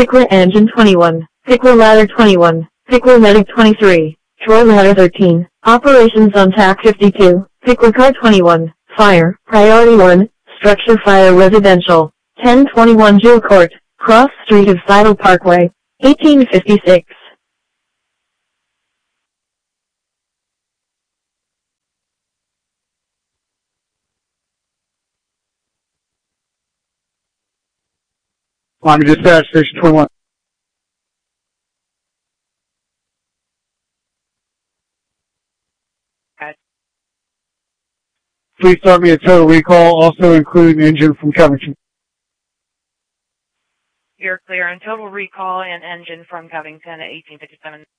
Pickler Engine 21, Pickler Ladder 21, Pickler Medic 23, Troy Ladder 13, Operations on TAC 52, Pickler Car 21, Fire, Priority 1, Structure Fire Residential, 1021 Jill Court, Cross Street of Seidel Parkway, 1856. Army Dispatch, Station 21. Please start me a total recall, also including engine from Covington. You're clear on total recall and engine from Covington at 1857.